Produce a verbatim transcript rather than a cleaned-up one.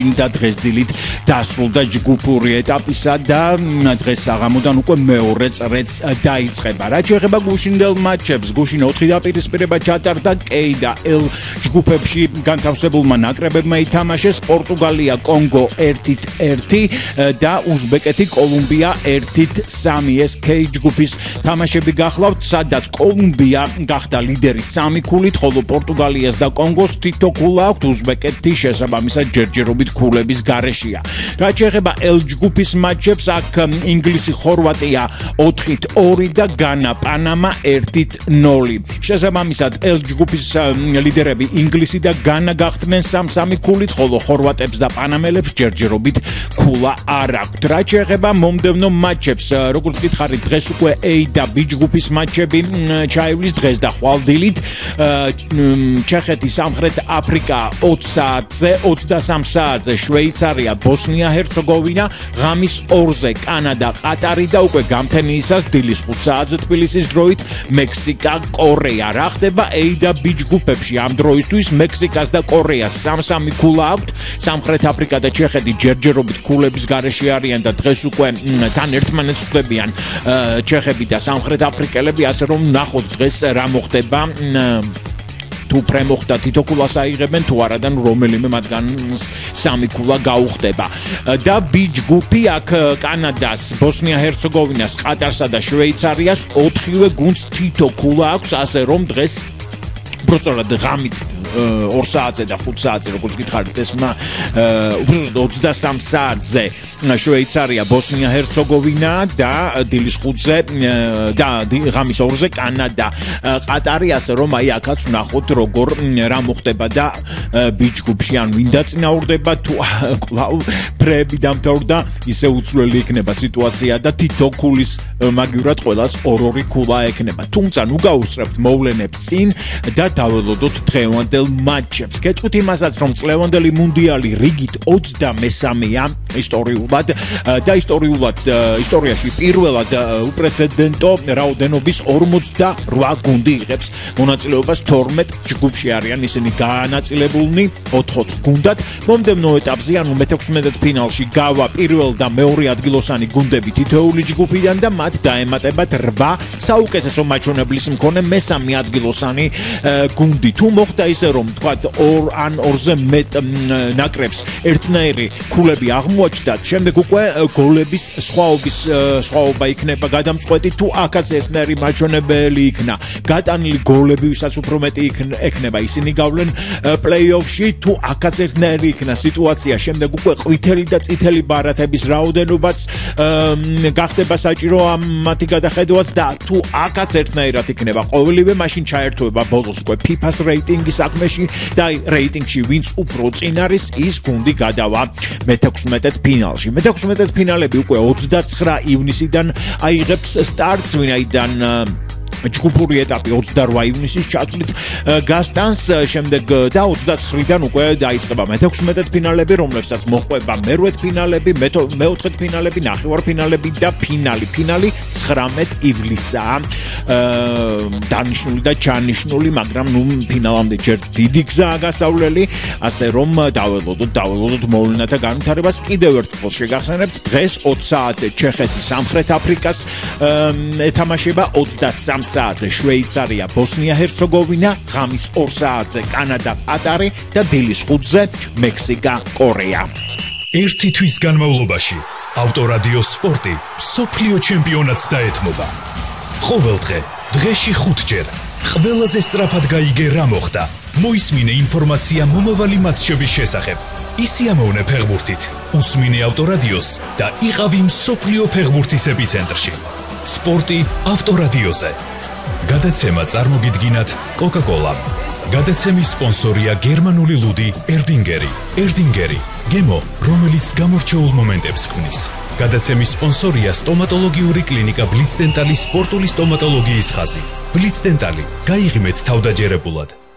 და დღეს დილით დასრულდა ჯგუფური ეტაპისა და დღეს საღამოდან უკვე მეორე წრეც დაიწყება. რაც შეეხება გუშინდელ მატჩებს, გუშინ ოთხი დაპირისპირება ჩატარდა კეი და ელ ჯგუფებში განთავსებულმა ნაკრებებმა ითამაშეს პორტუგალია კონგო ერთით ერთი და უზბეკეთი კოლუმბია ერთით სამი. ეს კეი ჯგუფის თამაშები გახლავთ, სადაც კოლუმბია გახდა ლიდერი სამი ქულით, ხოლო პორტუგალიას და კონგოს თითო ქულა აქვთ, უზბეკეთი შესაბამისად ჯერჯერობით ქულების გარეშეა. რაც შეეხება ელ ჯგუფის მატჩებს, აქ ინგლისი ხორვატია ოთხით ორი და განა პანამა ერთით ნული. შესაბამისად ელ ჯგუფის ლიდერები ინგლისი და განა გახდნენ სამ სამი ქულით, ხოლო ხორვატებს და პანამელებს ჯერჯერობით ქულა არ აქვთ. რაც შეეხება მომდევნო მატჩებს, როგორც გითხარით, დღეს უკვე A და B ჯგუფის მატჩები ჩაივლის დღეს და ხვალდილით. ჩეხეთი სამხრეთ აფრიკა ოცი საათზე, ოცდასამ საათზე შვეიცარია ბოსნია ჰერცეგოვინა, ღამის ორზე კანადა ყატარი და უკვე გამთენიისას დილის ხუთ საათზე თბილისის დროით მექსიკა კორეა. რა ხდება A და B ჯგუფებში ამ დროისთვის? მექსიკას და კორეას სამ სამი ქულა აქვთ, სამხრეთ აფრიკა და ჩეხეთი ჯერჯერობით ქულების გარეშე არიან და დღეს უკვე თან ერთმანეთს ხვდებიან ჩეხები და სამხრეთ აფრიკელები, ასე რომ ნახოთ დღეს რა მოხდება. თუ პრემოხდა თითო ქულას აიღებენ თუ არა და რომელიმე მათგანს სამი ქულა გაუხდება. და B ჯგუფი აქ კანადას, ბოსნია ჰერცეგოვინას, ყატარსა და შვეიცარიას ოთხივე გუნდს თითო ქულა აქვს, ასე რომ დღეს უბრალოდ ღამით ორ საათზე და ხუთ საათზე, როგორც გითხარით, ეს უბრალოდ ოცდასამ საათზე შვეიცარია, ბოსნია ჰერცეგოვინა და დილის ხუთზე და ღამის ორზე კანადა ყატარი, ასე რომ აი აქაც ვნახოთ როგორ რა მოხდება და B ჯგუფში ან ვინ დაწინაურდება, თუ კვლავ ფრები დამთავრდა, ისე უცვლელი იქნება სიტუაცია და თითო ქულის მაგივრად ყველას ორ-ორი ქულა ექნება. თუმცა ნუ გავუსწრებთ მოვლენებს წინ და დაველოდოთ დღევანდელ მატჩებს. გეტყვით იმასაც, რომ წლევანდელი მუნდიალი რიგით ოცდამესამეა ისტორიულად და ისტორიულად ისტორიაში პირველად უპრეცედენტო რაოდენობის ორმოცდარვა გუნდი იღებს მონაწილეობას, თორმეტ ჯგუფში არიან ისინი განაწილებულნი ოთხ-ოთხ გუნდად. მომდევნო ეტაპზე, ანუ მეთექვსმეტე ფინალში გავა პირველ და მეორე ადგილოსანი გუნდები თითოეული ჯგუფიდან და მათ დაემატებათ რვა საუკეთესო მაჩვენებლის მქონე მესამე ადგილოსანი გუნდი. თუ მოხდა ისე რომ თქვათ ორ ან ორზე მეტ ნაკრებს ერთნაირი ქულები აღმოაჩნდათ, შემდეგ უკვე გოლების სხვაობის სხვაობა იქნება გადამწყვეტი, თუ აქაც ერთნაირი მაჩვენებელი იქნა გატანილი გოლები, ვისაც უფრო მეტი ექნება, ისინი გავლენ პლეი-ოფში, თუ აქაც ერთნაირი იქნა სიტუაცია, შემდეგ უკვე ყვითელი და წითელი ბარათების რაოდენობაც გახდება საჭირო ამ მათი გადახედვაც და თუ აქაც ერთნაირად იქნება ყოველივე, მაშინ ჩაერთვება ბოლოს უკვე ფიფას რეიტინგის საქმეში და რეიტინგში ვინც უფრო წინ არის, ის გუნდი გადავა მეთექვსმეტე ფინალში. მეთექვსმეტე ფინალები უკვე ოცდაცხრა ივნისიდან აიღებს სტარტს, ვინაიდან ჯგუფური ეტაპი ოცდარვა ივნისის ჩათვლით გასტანს, შემდეგ და ოცდაცხრიდან უკვე დაიწყება მეთექვსმეტე ფინალები, რომლებსაც მოჰყვება მერვე ფინალები, მეოთხე ფინალები, ნახევარფინალები და ფინალი. ფინალი ცხრამეტ ივლისაა დანიშნული და ჩანიშნული, მაგრამ ნუ ფინალამდე ჯერ დიდი გზაა გასავლელი, ასე რომ დაველოდოთ, დაველოდოთ მოვლენათა განვითარებას. კიდევ ერთხელ შეგახსენებთ, დღეს ოც საათზე ჩეხეთი სამხრეთ აფრიკას ეთამაშება, ოცდასამ საათზე შვეიცარია, ბოსნია ჰერცეგოვინა, ღამის ორ საათზე კანადა ყატარი და დილის ხუთზე მექსიკა კორეა. ერთი თვის განმავლობაში ავტორადიო სპორტი მსოფლიო ჩემპიონატს დაეთმობა. ყოველდღე დღეში ხუთჯერ ყველაზე სწრაფად გაიგე რა მოხდა, მოისმინე ინფორმაცია მომავალი მატჩების შესახებ, ისიამოვნე ფეხბურთით, უსმინე ავტორადიოს და იყავი მსოფლიო ფეხბურთის ეპიცენტრში. სპორტი ავტორადიოზე. გადაცემა წარმოგიდგინათ კოკა-კოლა. გადაცემის სპონსორია გერმანული ლუდი ერდინგერი. ერდინგერი, გემო, რომელიც გამორჩეულ მომენტებს ქმნის. გადაცემის სპონსორია სტომატოლოგიური კლინიკა ბლიცდენტალის სპორტული სტომატოლოგიის ხაზი. ბლიცდენტალი, გაიღიმეთ თავდაჯერებულად.